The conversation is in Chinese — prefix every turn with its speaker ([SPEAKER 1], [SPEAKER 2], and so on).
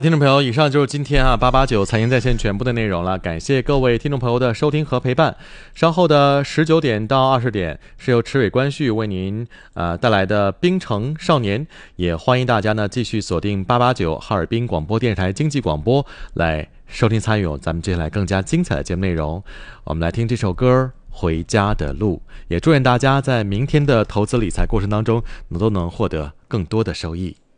[SPEAKER 1] 听众朋友，以上就是今天889财经在线全部的内容了，感谢各位听众朋友的收听和陪伴。稍后的19点到20点是由池伟关旭为您带来的冰城少年，也欢迎大家呢继续锁定889哈尔滨广播电视台经济广播来收听参与咱们接下来更加精彩的节目内容。我们来听这首歌回家的路，也祝愿大家在明天的投资理财过程当中都能获得更多的收益。